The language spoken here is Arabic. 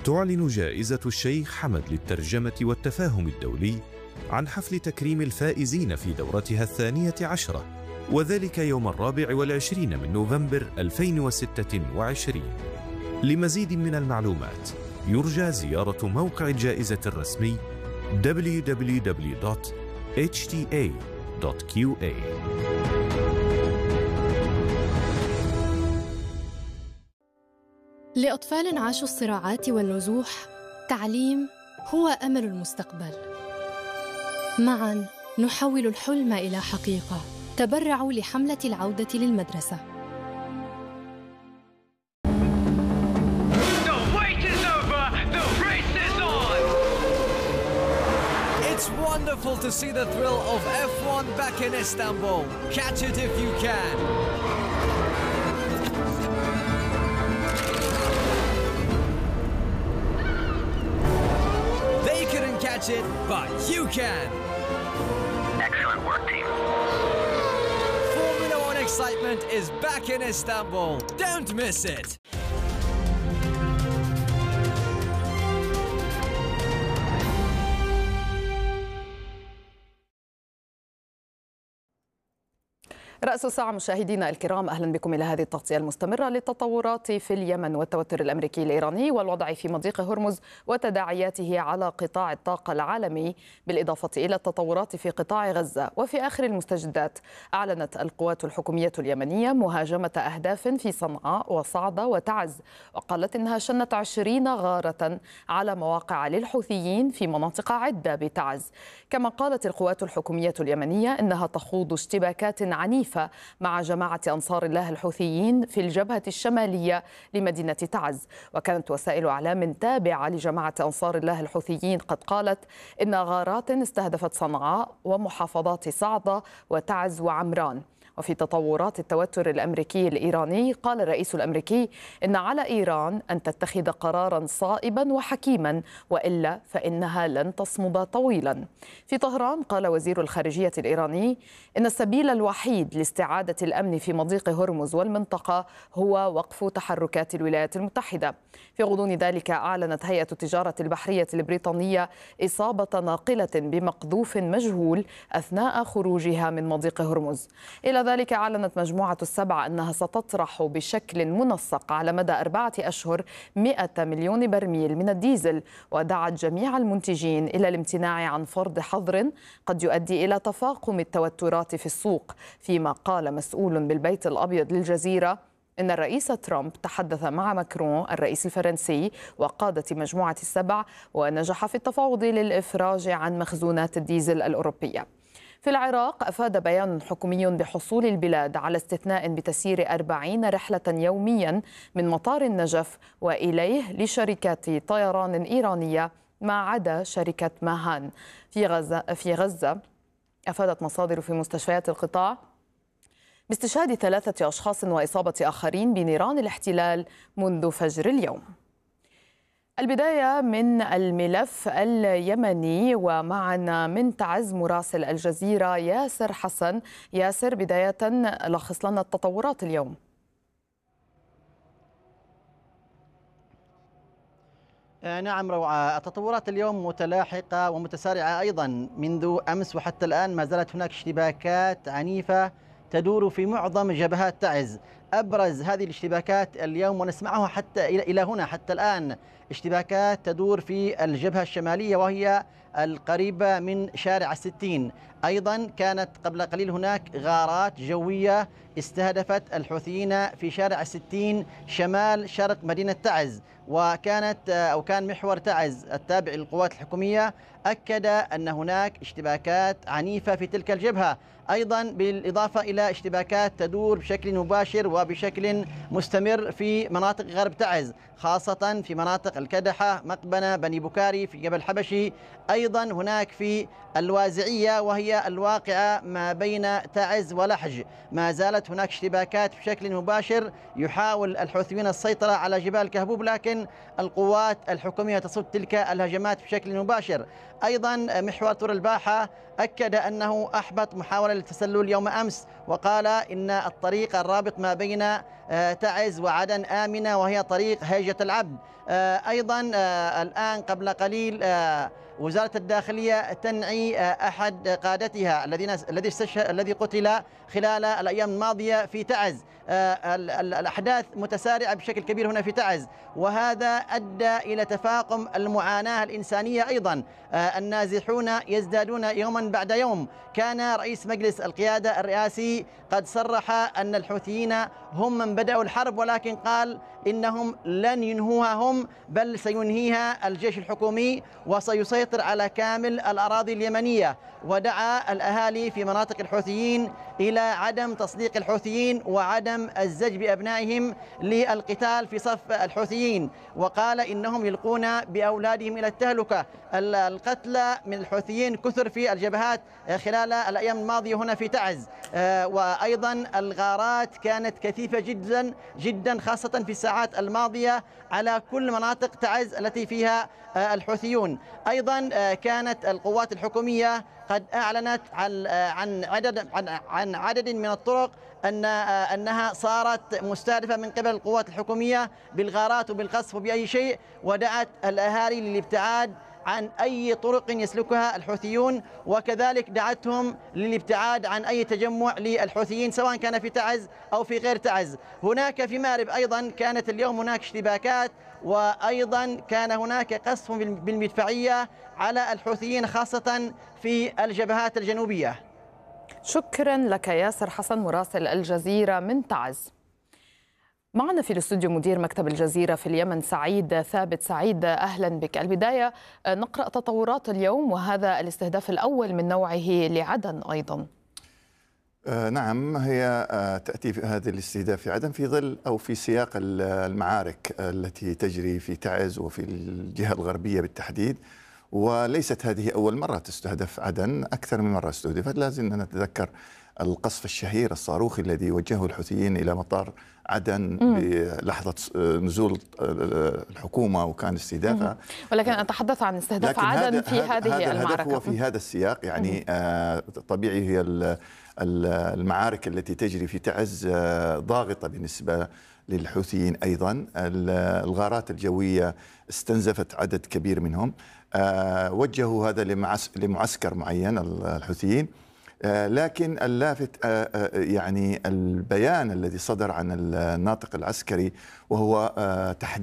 تعلن جائزة الشيخ حمد للترجمة والتفاهم الدولي عن حفل تكريم الفائزين في دورتها 12، وذلك يوم 24 من نوفمبر 2026. لمزيد من المعلومات يرجى زيارة موقع الجائزة الرسمي www.hta.qa. لأطفال عاشوا الصراعات والنزوح، تعليم هو أمل المستقبل. معاً نحول الحلم إلى حقيقة. تبرعوا لحملة العودة للمدرسة. It's wonderful to see the thrill of F1 back in Istanbul. Catch it if you can. They couldn't catch it, but you can. Excellent work, team. Formula One excitement is back in Istanbul. Don't miss it. رأس الساعة مشاهدينا الكرام، أهلا بكم إلى هذه التغطية المستمرة للتطورات في اليمن والتوتر الأمريكي الإيراني والوضع في مضيق هرمز وتداعياته على قطاع الطاقة العالمي، بالإضافة إلى التطورات في قطاع غزة. وفي آخر المستجدات، أعلنت القوات الحكومية اليمنية مهاجمة أهداف في صنعاء وصعدة وتعز، وقالت إنها شنت 20 غارة على مواقع للحوثيين في مناطق عدة بتعز. كما قالت القوات الحكومية اليمنية إنها تخوض اشتباكات عنيفة مع جماعة أنصار الله الحوثيين في الجبهة الشمالية لمدينة تعز. وكانت وسائل إعلام تابعة لجماعة أنصار الله الحوثيين قد قالت إن غارات استهدفت صنعاء ومحافظات صعدة وتعز وعمران. وفي تطورات التوتر الأمريكي الإيراني، قال الرئيس الأمريكي إن على إيران أن تتخذ قراراً صائباً وحكيماً، وإلا فإنها لن تصمد طويلاً. في طهران، قال وزير الخارجية الإيراني إن السبيل الوحيد لاستعادة الأمن في مضيق هرمز والمنطقة هو وقف تحركات الولايات المتحدة. في غضون ذلك، أعلنت هيئة التجارة البحرية البريطانية إصابة ناقلة بمقذوف مجهول أثناء خروجها من مضيق هرمز. إلى ذلك، أعلنت مجموعة السبع أنها ستطرح بشكل منسق على مدى 4 أشهر 100 مليون برميل من الديزل، ودعت جميع المنتجين إلى الامتناع عن فرض حظر قد يؤدي إلى تفاقم التوترات في السوق. فيما قال مسؤول بالبيت الأبيض للجزيرة إن الرئيس ترامب تحدث مع ماكرون الرئيس الفرنسي وقادة مجموعة السبع، ونجح في التفاوض للإفراج عن مخزونات الديزل الأوروبية. في العراق، أفاد بيان حكومي بحصول البلاد على استثناء بتسيير 40 رحلة يوميا من مطار النجف وإليه لشركات طيران إيرانية ما عدا شركة ماهان. في غزة أفادت مصادر في مستشفيات القطاع باستشهاد 3 أشخاص وإصابة آخرين بنيران الاحتلال منذ فجر اليوم. البداية من الملف اليمني، ومعنا من تعز مراسل الجزيرة ياسر حسن. ياسر، بداية لخص لنا التطورات اليوم. نعم روعة، التطورات اليوم متلاحقة ومتسارعة أيضا. منذ أمس وحتى الآن ما زالت هناك اشتباكات عنيفة تدور في معظم جبهات تعز. أبرز هذه الاشتباكات اليوم ونسمعها حتى إلى هنا حتى الآن، اشتباكات تدور في الجبهة الشمالية وهي القريبة من شارع 60. أيضا كانت قبل قليل هناك غارات جوية استهدفت الحوثيين في شارع 60 شمال شرق مدينة تعز، كان محور تعز التابع للقوات الحكومية أكد أن هناك اشتباكات عنيفة في تلك الجبهة. أيضا بالإضافة إلى اشتباكات تدور بشكل مباشر وبشكل مستمر في مناطق غرب تعز، خاصة في مناطق الكدحة، مقبنة، بني بكاري، في جبل حبشي. أيضا هناك في الوازعية وهي الواقعة ما بين تعز ولحج ما زالت هناك اشتباكات بشكل مباشر. يحاول الحوثيون السيطرة على جبال كهبوب، لكن القوات الحكومية تصد تلك الهجمات بشكل مباشر. أيضا محور طور الباحة أكد أنه أحبط محاولة للتسلل يوم أمس، وقال إن الطريق الرابط ما بين تعز وعدن آمنة، وهي طريق هيجة العبد. أيضا الآن قبل قليل وزارة الداخلية تنعي أحد قادتها الذي قتل خلال الأيام الماضية في تعز. الأحداث متسارعة بشكل كبير هنا في تعز، وهذا أدى إلى تفاقم المعاناة الإنسانية. أيضا النازحون يزدادون يوما بعد يوم. كان رئيس مجلس القيادة الرئاسي قد صرح أن الحوثيين هم من بدأوا الحرب، ولكن قال إنهم لن ينهوها هم، بل سينهيها الجيش الحكومي وسيسيطر على كامل الأراضي اليمنية. ودعا الأهالي في مناطق الحوثيين إلى عدم تصديق الحوثيين وعدم الزج بأبنائهم للقتال في صف الحوثيين، وقال إنهم يلقون بأولادهم إلى التهلكة. القتلى من الحوثيين كثر في الجبهات خلال الأيام الماضية هنا في تعز، وأيضا الغارات كانت كثيفة جدا جدا، خاصة في الساعات الماضية على كل مناطق تعز التي فيها الحوثيون. أيضا كانت القوات الحكومية قد أعلنت عن عدد من الطرق أنها صارت مستهدفة من قبل القوات الحكومية بالغارات وبالقصف وبأي شيء، ودعت الأهالي للابتعاد عن أي طرق يسلكها الحوثيون، وكذلك دعتهم للابتعاد عن أي تجمع للحوثيين سواء كان في تعز أو في غير تعز. هناك في مأرب أيضا كانت اليوم هناك اشتباكات، وأيضا كان هناك قصف بالمدفعية على الحوثيين خاصة في الجبهات الجنوبية. شكرا لك ياسر حسن مراسل الجزيرة من تعز. معنا في الاستوديو مدير مكتب الجزيرة في اليمن سعيد ثابت. سعيد، أهلا بك. البداية نقرأ تطورات اليوم، وهذا الاستهداف الأول من نوعه لعدن أيضا. نعم، هي تأتي في هذا الاستهداف في عدن في ظل أو في سياق المعارك التي تجري في تعز وفي الجهة الغربية بالتحديد، وليست هذه أول مرة تستهدف عدن، أكثر من مرة استهدفت. لازم نتذكر القصف الشهير الصاروخي الذي وجهه الحوثيين إلى مطار عدن بلحظة نزول الحكومة، وكان استهدافها. ولكن أتحدث عن استهداف عدن في هذه المعركة. هو في هذا السياق، يعني طبيعي هي المعارك التي تجري في تعز ضاغطة بالنسبة للحوثيين. أيضا الغارات الجوية استنزفت عدد كبير منهم، وجهوا هذا لمعسكر معين الحوثيين. لكن اللافت يعني البيان الذي صدر عن الناطق العسكري، وهو تحديد